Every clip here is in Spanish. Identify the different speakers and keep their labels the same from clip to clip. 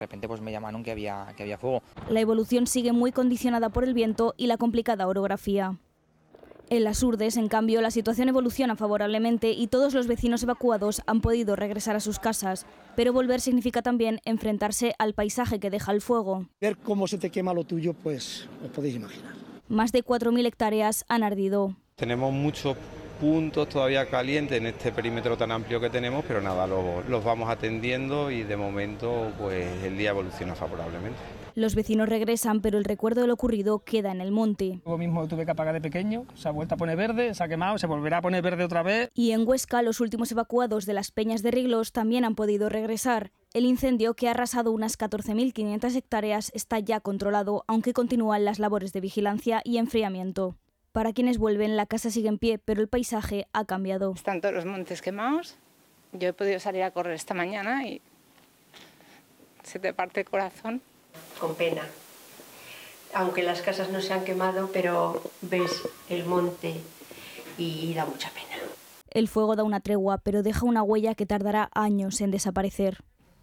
Speaker 1: De repente pues me llamaron que había fuego.
Speaker 2: La evolución sigue muy condicionada por el viento y la complicada orografía. En Las Hurdes, en cambio, la situación evoluciona favorablemente y todos los vecinos evacuados han podido regresar a sus casas. Pero volver significa también enfrentarse al paisaje que deja el fuego.
Speaker 3: Ver cómo se te quema lo tuyo, pues os podéis imaginar.
Speaker 2: Más de 4.000 hectáreas han ardido.
Speaker 4: Tenemos muchos puntos todavía calientes en este perímetro tan amplio que tenemos, pero nada, los vamos atendiendo y de momento pues el día evoluciona favorablemente.
Speaker 2: Los vecinos regresan, pero el recuerdo de lo ocurrido queda en el monte.
Speaker 5: Yo mismo tuve que apagar de pequeño, se ha vuelto a poner verde, se ha quemado, se volverá a poner verde otra vez.
Speaker 2: Y en Huesca, los últimos evacuados de las Peñas de Riglos también han podido regresar. El incendio, que ha arrasado unas 14.500 hectáreas, está ya controlado, aunque continúan las labores de vigilancia y enfriamiento. Para quienes vuelven, la casa sigue en pie, pero el paisaje ha cambiado.
Speaker 6: Están todos los montes quemados. Yo he podido salir a correr esta mañana y se te parte el corazón.
Speaker 7: Con pena, aunque las casas no se han quemado, pero ves el monte y da mucha pena.
Speaker 2: El fuego da una tregua, pero deja una huella que tardará años en desaparecer.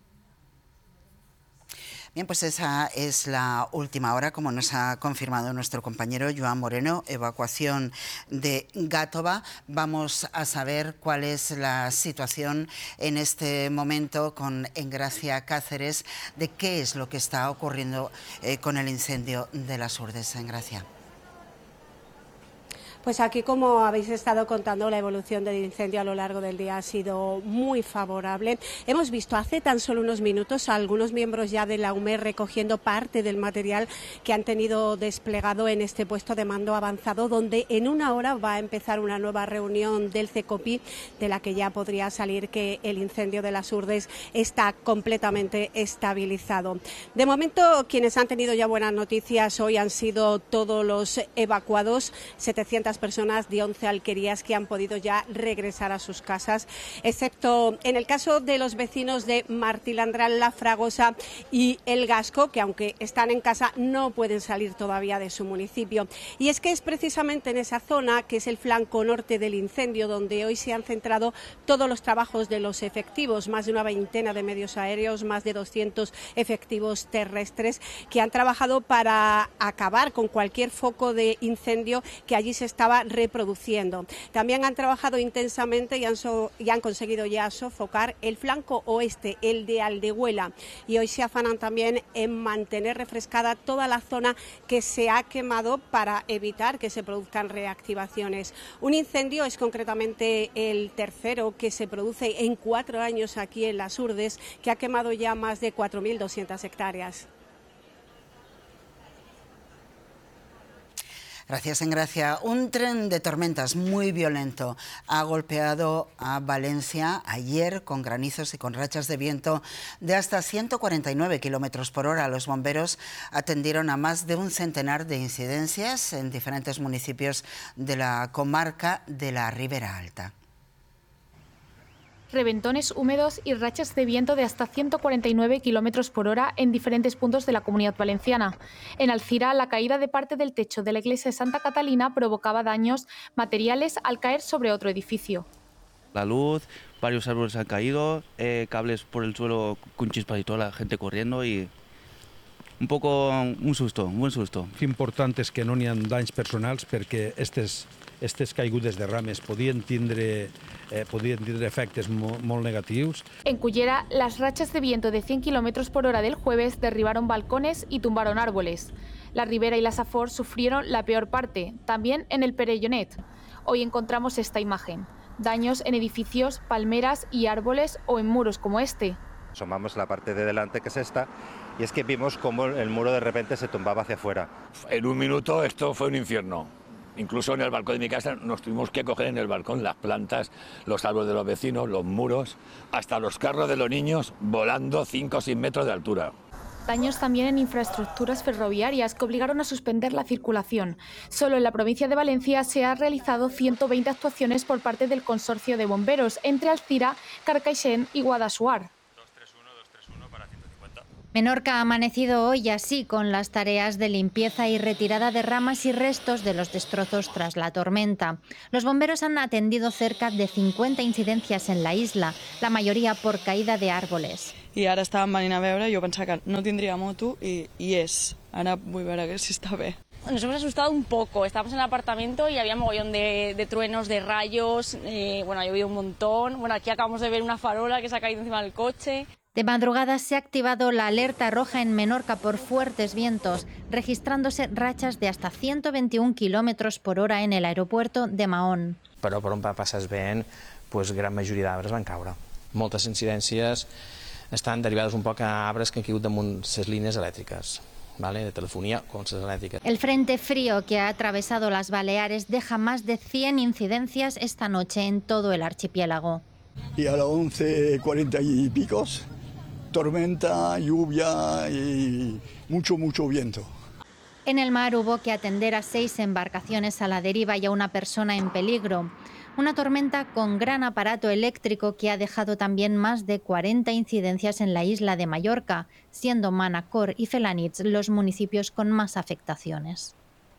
Speaker 8: Bien, pues esa es la última hora, como nos ha confirmado nuestro compañero Joan Moreno, evacuación de Gàtova. Vamos a saber cuál es la situación en este momento con Engracia Cáceres, de qué es lo que está ocurriendo con el incendio de Las Hurdes. Engracia.
Speaker 9: Pues aquí, como habéis estado contando, la evolución del incendio a lo largo del día ha sido muy favorable. Hemos visto hace tan solo unos minutos a algunos miembros ya de la UME recogiendo parte del material que han tenido desplegado en este puesto de mando avanzado, donde en una hora va a empezar una nueva reunión del CECOPI, de la que ya podría salir que el incendio de Las Hurdes está completamente estabilizado. De momento, quienes han tenido ya buenas noticias hoy han sido todos los evacuados, 700 personas de 11 alquerías que han podido ya regresar a sus casas, excepto en el caso de los vecinos de Martilandral, La Fragosa y El Gasco, que aunque están en casa no pueden salir todavía de su municipio. Y es que es precisamente en esa zona, que es el flanco norte del incendio, donde hoy se han centrado todos los trabajos de los efectivos, más de una veintena de medios aéreos, más de 200 efectivos terrestres, que han trabajado para acabar con cualquier foco de incendio que allí se estaba reproduciendo. También han trabajado intensamente y han conseguido ya sofocar el flanco oeste, el de Aldehuela, y hoy se afanan también en mantener refrescada toda la zona que se ha quemado para evitar que se produzcan reactivaciones. Un incendio es concretamente el tercero que se produce en 4 años aquí en Las Hurdes, que ha quemado ya más de 4.200 hectáreas.
Speaker 8: Gracias, Engracia. Un tren de tormentas muy violento ha golpeado a Valencia ayer con granizos y con rachas de viento de hasta 149 kilómetros por hora. Los bomberos atendieron a más de un centenar de incidencias en diferentes municipios de la comarca de la Ribera Alta.
Speaker 10: Reventones húmedos y rachas de viento de hasta 149 kilómetros por hora en diferentes puntos de la Comunidad Valenciana. En Alcira, la caída de parte del techo de la iglesia de Santa Catalina provocaba daños materiales al caer sobre otro edificio.
Speaker 11: La luz, varios árboles han caído, cables por el suelo con chispas y toda la gente corriendo i un buen susto.
Speaker 12: L'important és que no n'hi ha danys personals perquè aquestes caigudes de rames podien tindre efectes molt negatius.
Speaker 10: En Cullera, las rachas de viento de 100 kilómetros por hora del jueves derribaron balcones y tumbaron árboles. La Ribera y la Safor sufrieron la peor parte, también en el Perellonet. Hoy encontramos esta imagen: daños en edificios, palmeras y árboles o en muros como este.
Speaker 13: Asomamos la parte de delante, que es esta, y es que vimos cómo el muro de repente se tumbaba hacia afuera.
Speaker 14: En un minuto esto fue un infierno. Incluso en el balcón de mi casa nos tuvimos que coger en el balcón las plantas, los árboles de los vecinos, los muros, hasta los carros de los niños volando 5 o 6 metros de altura.
Speaker 10: Daños también en infraestructuras ferroviarias que obligaron a suspender la circulación. Solo en la provincia de Valencia se han realizado 120 actuaciones por parte del consorcio de bomberos entre Alcira, Carcaixent y Guadassuar.
Speaker 15: Menorca ha amanecido hoy así, con las tareas de limpieza y retirada de ramas y restos de los destrozos tras la tormenta. Los bomberos han atendido cerca de 50 incidencias en la isla, la mayoría por caída de árboles.
Speaker 16: I ara estàvem venint a veure, jo pensava que no tindria moto i és. Ara vull veure si està bé.
Speaker 17: Nos hemos asustado un poco. Estábamos en el apartamento y había mogollón de truenos, de rayos. Ha llovido un montón. Aquí acabamos de ver una farola que se ha caído encima del coche.
Speaker 15: De madrugada se ha activado la alerta roja en Menorca por fuertes vientos, registrándose rachas de hasta 121 km por hora en el aeropuerto de Mahón.
Speaker 18: Però per on va passar el vent, gran majoria d'arbres van caure. Moltes incidències estan derivades un poc a arbres que han caigut damunt les línies elèctriques, de telefonía con las eléctricas.
Speaker 15: El frente frío que ha atravesado las Baleares deja más de 100 incidencias esta noche en todo el archipiélago.
Speaker 19: Y a las 11:40 y picos, tormenta, lluvia y mucho viento.
Speaker 15: En el mar hubo que atender a 6 embarcaciones a la deriva y a una persona en peligro. Una tormenta con gran aparato eléctrico que ha dejado también más de 40 incidencias en la isla de Mallorca, siendo Manacor y Felanitx los municipios con más afectaciones.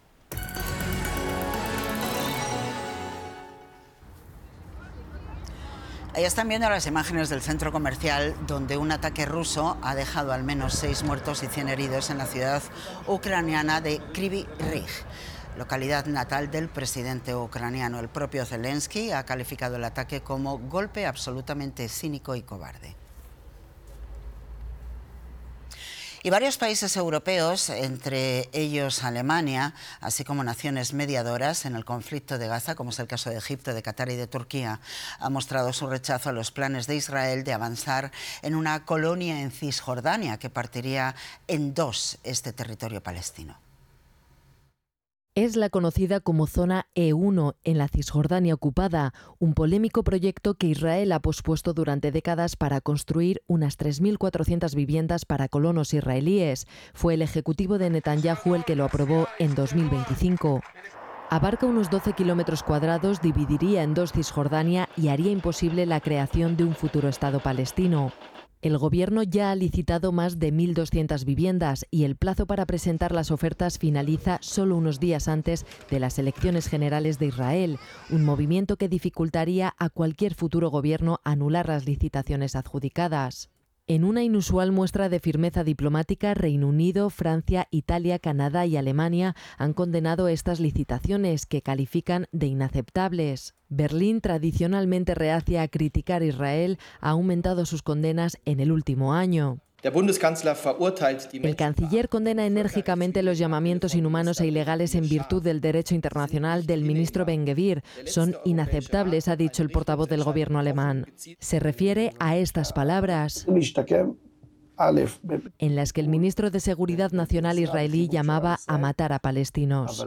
Speaker 8: Ahí están viendo las imágenes del centro comercial donde un ataque ruso ha dejado al menos 6 muertos y 100 heridos en la ciudad ucraniana de Kryvyi Rih, localidad natal del presidente ucraniano. El propio Zelensky ha calificado el ataque como golpe absolutamente cínico y cobarde. Y varios países europeos, entre ellos Alemania, así como naciones mediadoras en el conflicto de Gaza, como es el caso de Egipto, de Qatar y de Turquía, han mostrado su rechazo a los planes de Israel de avanzar en una colonia en Cisjordania que partiría en 2 este territorio palestino.
Speaker 20: Es la conocida como Zona E1 en la Cisjordania ocupada, un polémico proyecto que Israel ha pospuesto durante décadas para construir unas 3.400 viviendas para colonos israelíes. Fue el ejecutivo de Netanyahu el que lo aprobó en 2025. Abarca unos 12 kilómetros cuadrados, dividiría en 2 Cisjordania y haría imposible la creación de un futuro Estado palestino. El Gobierno ya ha licitado más de 1.200 viviendas y el plazo para presentar las ofertas finaliza solo unos días antes de las elecciones generales de Israel, un movimiento que dificultaría a cualquier futuro gobierno anular las licitaciones adjudicadas. En una inusual muestra de firmeza diplomática, Reino Unido, Francia, Italia, Canadá y Alemania han condenado estas licitaciones, que califican de inaceptables. Berlín, tradicionalmente reacia a criticar a Israel, ha aumentado sus condenas en el último año. El canciller condena enérgicamente los llamamientos inhumanos e ilegales en virtud del derecho internacional del ministro Ben-Gvir. Son inaceptables, ha dicho el portavoz del gobierno alemán. Se refiere a estas palabras, en las que el ministro de Seguridad Nacional israelí llamaba a matar a palestinos.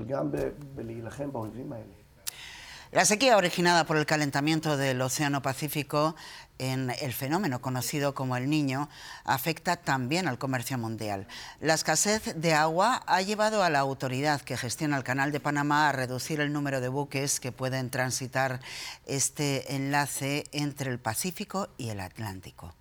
Speaker 8: La sequía originada por el calentamiento del Océano Pacífico en el fenómeno conocido como El Niño afecta también al comercio mundial. La escasez de agua ha llevado a la autoridad que gestiona el Canal de Panamá a reducir el número de buques que pueden transitar este enlace entre el Pacífico y el Atlántico.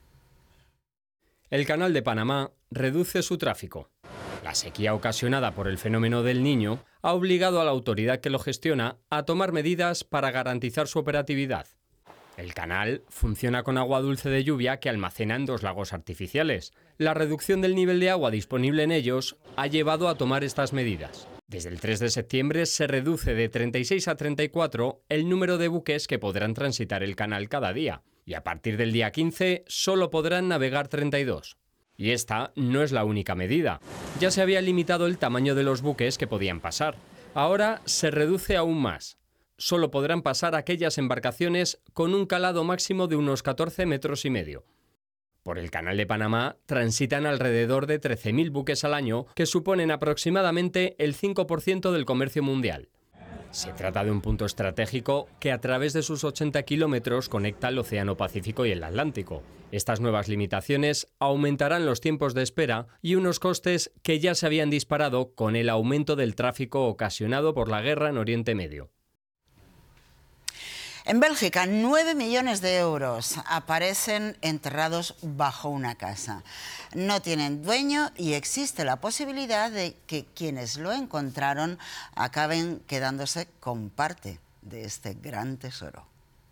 Speaker 21: El Canal de Panamá reduce su tráfico. La sequía ocasionada por el fenómeno del Niño ha obligado a la autoridad que lo gestiona a tomar medidas para garantizar su operatividad. El canal funciona con agua dulce de lluvia que almacena en 2 lagos artificiales. La reducción del nivel de agua disponible en ellos ha llevado a tomar estas medidas. Desde el 3 de septiembre se reduce de 36 a 34 el número de buques que podrán transitar el canal cada día, y a partir del día 15 solo podrán navegar 32. Y esta no es la única medida. Ya se había limitado el tamaño de los buques que podían pasar. Ahora se reduce aún más. Solo podrán pasar aquellas embarcaciones con un calado máximo de unos 14,5 metros. Por el Canal de Panamá transitan alrededor de 13.000 buques al año, que suponen aproximadamente el 5% del comercio mundial. Se trata de un punto estratégico que a través de sus 80 kilómetros conecta el Océano Pacífico y el Atlántico. Estas nuevas limitaciones aumentarán los tiempos de espera y unos costes que ya se habían disparado con el aumento del tráfico ocasionado por la guerra en Oriente Medio.
Speaker 8: En Bélgica, 9 millones de euros aparecen enterrados bajo una casa. No tienen dueño y existe la posibilidad de que quienes lo encontraron acaben quedándose con parte de este gran tesoro.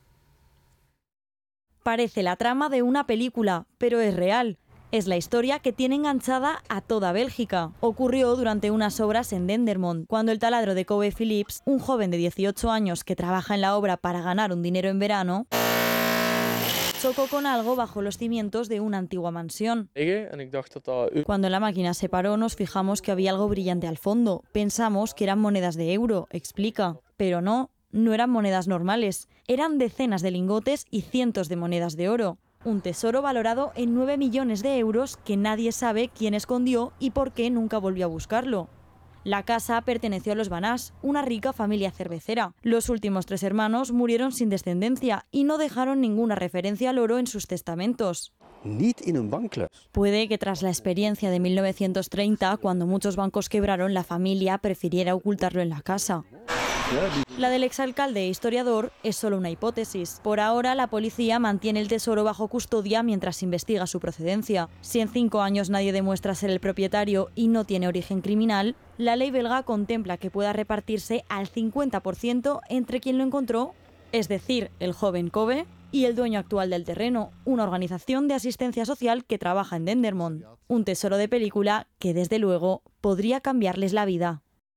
Speaker 1: Parece la trama de una película, pero es real. Es la historia que tiene enganchada a toda Bélgica. Ocurrió durante unas obras en Dendermonde, cuando el taladro de Kobe Philips, un joven de 18 años que trabaja en la obra para ganar un dinero en verano, chocó con algo bajo los cimientos de una antigua mansión. Cuando la máquina se paró, nos fijamos que había algo brillante al fondo. Pensamos que eran monedas de euro, explica. Pero no eran monedas normales. Eran decenas de lingotes y cientos de monedas de oro. Un tesoro valorado en 9 millones de euros que nadie sabe quién escondió y por qué nunca volvió a buscarlo. La casa perteneció a los Banás, una rica familia cervecera. Los últimos 3 hermanos murieron sin descendencia y no dejaron ninguna referencia al oro en sus testamentos. Puede que tras la experiencia de 1930, cuando muchos bancos quebraron, la familia prefiriera ocultarlo en la casa. La del exalcalde e historiador es solo una hipótesis. Por ahora, la policía mantiene el tesoro bajo custodia mientras investiga su procedencia. Si en 5 años nadie demuestra ser el propietario y no tiene origen criminal, la ley belga contempla que pueda repartirse al 50% entre quien lo encontró, es decir, el joven Kobe, y el dueño actual del terreno, una organización de asistencia social que trabaja en Dendermonde. Un tesoro de película que, desde luego, podría cambiarles la vida.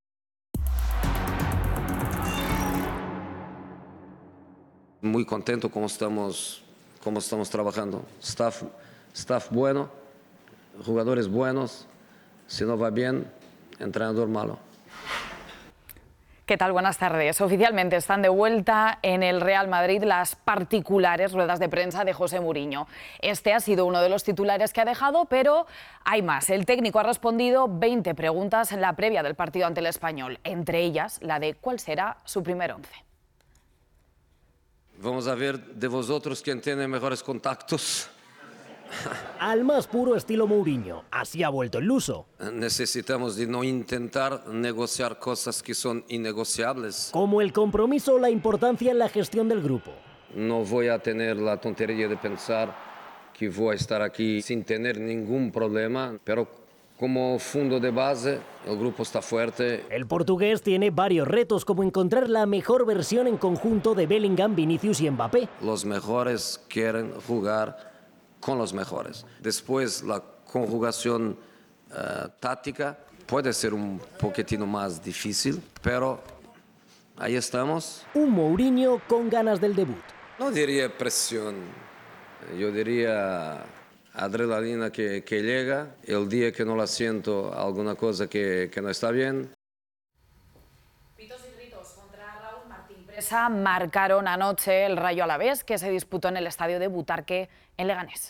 Speaker 22: Muy contento cómo estamos trabajando. Staff bueno, jugadores buenos. Si no va bien, entrenador malo.
Speaker 23: ¿Qué tal? Buenas tardes. Oficialmente están de vuelta en el Real Madrid las particulares ruedas de prensa de José Mourinho. Este ha sido uno de los titulares que ha dejado, pero hay más. El técnico ha respondido 20 preguntas en la previa del partido ante el Español, entre ellas la de ¿cuál será su primer once?
Speaker 22: Vamos a ver de vosotros quién tiene mejores contactos.
Speaker 24: Al más puro estilo Mourinho, así ha vuelto el luso.
Speaker 22: Necesitamos de no intentar negociar cosas que son innegociables.
Speaker 24: Como el compromiso o la importancia en la gestión del grupo.
Speaker 22: No voy a tener la tontería de pensar que voy a estar aquí sin tener ningún problema, pero como fondo de base, el grupo está fuerte.
Speaker 24: El portugués tiene varios retos, como encontrar la mejor versión en conjunto de Bellingham, Vinicius y Mbappé.
Speaker 22: Los mejores quieren jugar con los mejores. Después, la conjugación táctica puede ser un poquitino más difícil, pero ahí estamos.
Speaker 24: Un Mourinho con ganas del debut.
Speaker 22: No diría presión, yo diría adrenalina que llega. El día que no la siento, alguna cosa que no está bien.
Speaker 23: Pitos y gritos contra Raúl Martín Presa marcaron anoche el Rayo Alavés, que se disputó en el estadio de Butarque, en Leganés.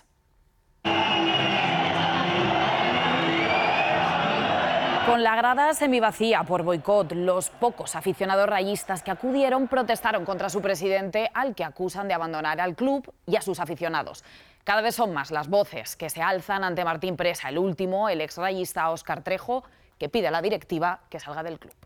Speaker 23: Con la grada semivacía por boicot, los pocos aficionados rayistas que acudieron protestaron contra su presidente, al que acusan de abandonar al club y a sus aficionados. Cada vez son más las voces que se alzan ante Martín Presa, el último, el exrayista Óscar Trejo, que pide a la directiva que salga del club.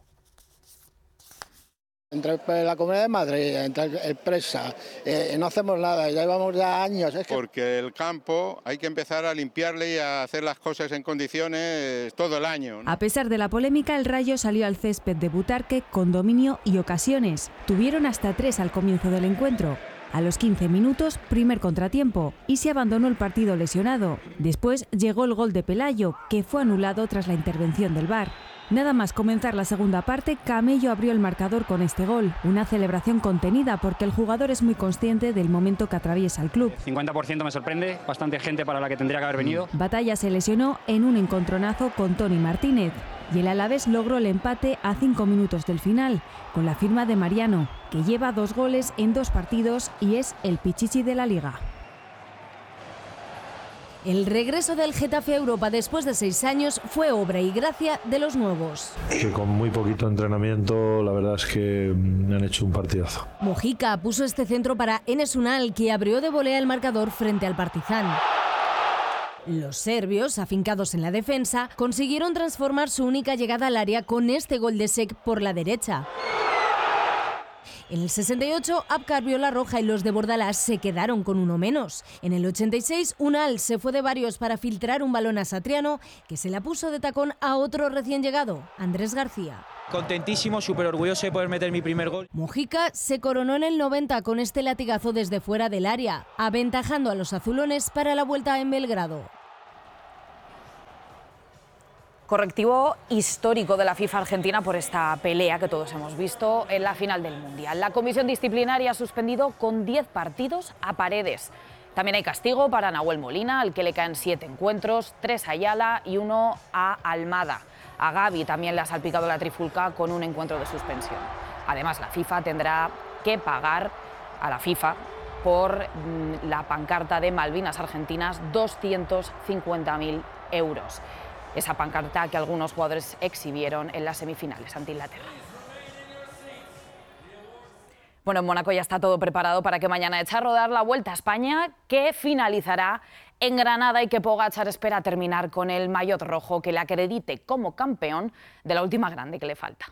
Speaker 3: Entre la Comunidad de Madrid, entre el Presa, no hacemos nada, ya llevamos ya años.
Speaker 25: Porque el campo hay que empezar a limpiarle y a hacer las cosas en condiciones todo el año, ¿no?
Speaker 26: A pesar de la polémica, el Rayo salió al césped de Butarque con dominio y ocasiones. Tuvieron hasta 3 al comienzo del encuentro. A los 15 minutos, primer contratiempo, y se abandonó el partido lesionado. Después llegó el gol de Pelayo, que fue anulado tras la intervención del VAR. Nada más comenzar la segunda parte, Camello abrió el marcador con este gol. Una celebración contenida porque el jugador es muy consciente del momento que atraviesa el club.
Speaker 5: 50% me sorprende, bastante gente para la que tendría que haber venido.
Speaker 26: Batalla se lesionó en un encontronazo con Toni Martínez y el Alavés logró el empate a 5 minutos del final, con la firma de Mariano, que lleva 2 goles en 2 partidos y es el pichichi de la Liga.
Speaker 27: El regreso del Getafe a Europa después de 6 años fue obra y gracia de los nuevos.
Speaker 28: Que con muy poquito entrenamiento, la verdad es que han hecho un partidazo.
Speaker 27: Mojica puso este centro para Enes Unal, que abrió de volea el marcador frente al Partizan. Los serbios, afincados en la defensa, consiguieron transformar su única llegada al área con este gol de Sek por la derecha. En el 68, Abkar vio la roja y los de Bordalás se quedaron con uno menos. En el 86, Unal se fue de varios para filtrar un balón a Satriano, que se la puso de tacón a otro recién llegado, Andrés García.
Speaker 2: Contentísimo, súper orgulloso de poder meter mi primer gol.
Speaker 27: Mujica se coronó en el 90 con este latigazo desde fuera del área, aventajando a los azulones para la vuelta en Belgrado.
Speaker 23: Correctivo histórico de la FIFA Argentina por esta pelea que todos hemos visto en la final del Mundial. La comisión disciplinaria ha suspendido con 10 partidos a Paredes. También hay castigo para Nahuel Molina, al que le caen 7 encuentros, 3 a Ayala y 1 a Almada. A Gavi también le ha salpicado la trifulca con un encuentro de suspensión. Además, la FIFA tendrá que pagar a la FIFA por la pancarta de Malvinas Argentinas 250.000 euros. Esa pancarta que algunos jugadores exhibieron en las semifinales ante Inglaterra. Bueno, en Mónaco ya está todo preparado para que mañana eche a rodar la Vuelta a España, que finalizará en Granada y que Pogačar espera terminar con el maillot rojo que le acredite como campeón de la última grande que le falta.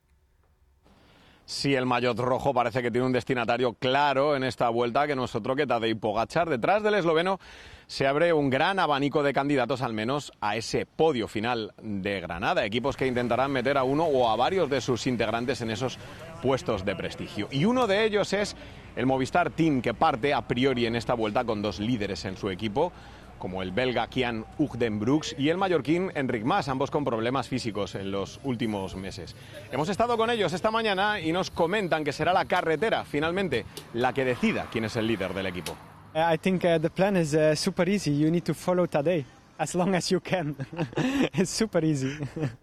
Speaker 4: Sí, el maillot rojo parece que tiene un destinatario claro en esta vuelta, que no es otro que Tadej Pogačar. Detrás del esloveno se abre un gran abanico de candidatos, al menos a ese podio final de Granada. Equipos que intentarán meter a uno o a varios de sus integrantes en esos puestos de prestigio. Y uno de ellos es el Movistar Team, que parte a priori en esta vuelta con 2 líderes en su equipo, como el belga Kian Uijtenbrooks y el mallorquín Enric Mas, ambos con problemas físicos en los últimos meses. Hemos estado con ellos esta mañana y nos comentan que será la carretera, finalmente, la que decida quién es el líder del equipo.
Speaker 6: I think the plan is super easy. You need to follow Tadej as long as you can. It's super easy.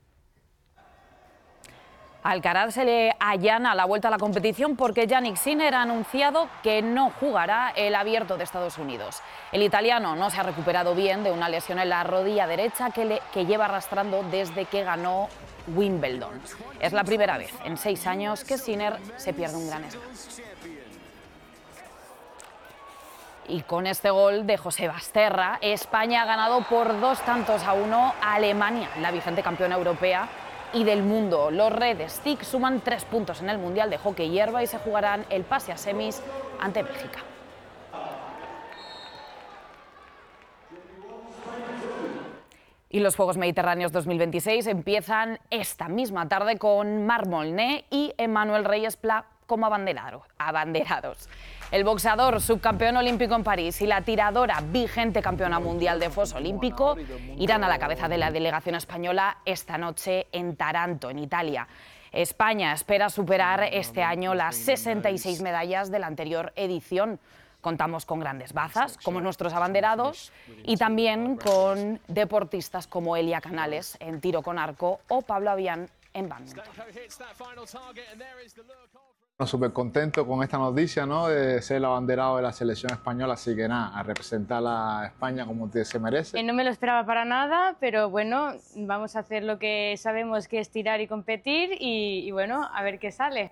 Speaker 23: Alcaraz se le allana la vuelta a la competición porque Jannik Sinner ha anunciado que no jugará el Abierto de Estados Unidos. El italiano no se ha recuperado bien de una lesión en la rodilla derecha que lleva arrastrando desde que ganó Wimbledon. Es la primera vez en 6 años que Sinner se pierde un Grand Slam. Y con este gol de José Basterra, España ha ganado por 2-1 a Alemania, la vigente campeona europea y del mundo. Los Red Stick suman 3 puntos en el Mundial de Hockey Hierba y se jugarán el pase a semis ante Bélgica. Y los Juegos Mediterráneos 2026 empiezan esta misma tarde con Marc Molné y Emmanuel Reyes Pla como abanderados. El boxeador subcampeón olímpico en París y la tiradora vigente campeona mundial de foso olímpico irán a la cabeza de la delegación española esta noche en Taranto, en Italia. España espera superar este año las 66 medallas de la anterior edición. Contamos con grandes bazas, como nuestros abanderados, y también con deportistas como Elia Canales en tiro con arco o Pablo Avián en bádminton.
Speaker 7: Súper contento con esta noticia, ¿no?, de ser el abanderado de la selección española, así que nada, a representar a España como se merece.
Speaker 9: No me lo esperaba para nada, pero bueno, vamos a hacer lo que sabemos que es tirar y competir y bueno, a ver qué sale.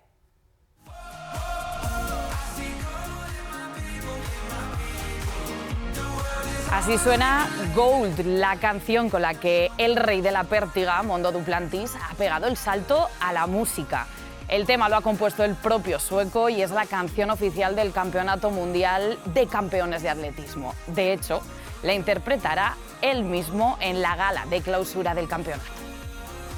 Speaker 23: Así suena Gold, la canción con la que el rey de la pértiga, Mondo Duplantis, ha pegado el salto a la música. El tema lo ha compuesto el propio sueco y es la canción oficial del Campeonato Mundial de Campeones de Atletismo. De hecho, la interpretará él mismo en la gala de clausura del campeonato.